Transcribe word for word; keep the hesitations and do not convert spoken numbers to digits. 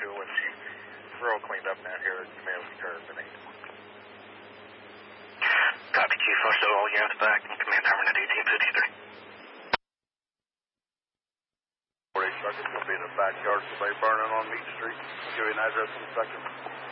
to it. We're all cleaned up down here at Command Terminate. Copy, Chief. I'll show all units back in Command Terminate eighteen fifty-three. forty seconds will be in the backyard, somebody burning on Meat Street. I'll give you an address in a second.